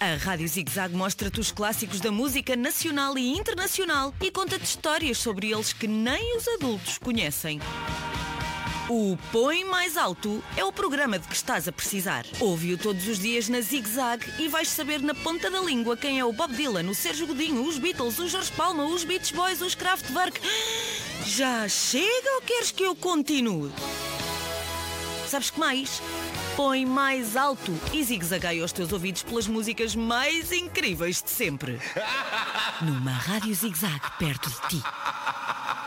A Rádio Zig-Zag mostra-te os clássicos da música nacional e internacional e conta-te histórias sobre eles que nem os adultos conhecem. O Põe Mais Alto é o programa de que estás a precisar. Ouve-o todos os dias na Zig-Zag e vais saber na ponta da língua quem é o Bob Dylan, o Sérgio Godinho, os Beatles, o Jorge Palma, os Beach Boys, os Kraftwerk. Já chega ou queres que eu continue? Sabes que mais? Põe mais alto e zig-zagueia aos teus ouvidos pelas músicas mais incríveis de sempre. Numa Rádio Zig-Zag perto de ti.